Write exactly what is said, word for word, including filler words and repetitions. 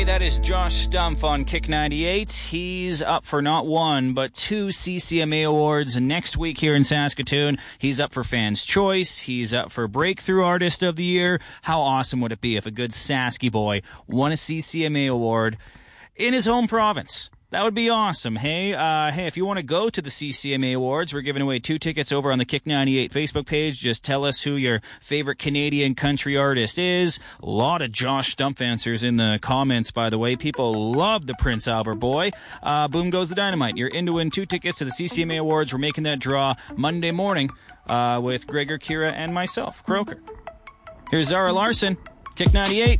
That is Josh Stumpf on Kick ninety-eight. He's up for not one, but two C C M A awards next week here in Saskatoon. He's up for Fans' Choice. He's up for Breakthrough Artist of the Year. How awesome would it be if a good Sasky boy won a C C M A award in his home province? That would be awesome. Hey, uh, hey, if you want to go to the C C M A Awards, we're giving away two tickets over on the Kick ninety-eight Facebook page. Just tell us who your favorite Canadian country artist is. A lot of Josh Stumpf answers in the comments, by the way. People love the Prince Albert boy. Uh, boom goes the dynamite. You're in to win two tickets to the C C M A Awards. We're making that draw Monday morning uh, with Gregor, Kira, and myself, Croker. Here's Zara Larson, Kick ninety-eight.